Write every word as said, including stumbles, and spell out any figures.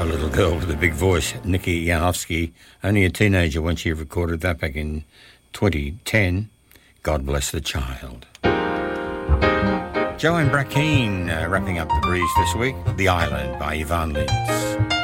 A little girl with a big voice, Nikki Janowski, only a teenager when she recorded that back in twenty ten. God Bless the Child. Joanne Brackeen uh, wrapping up the breeze this week. The Island by Yvonne Lins.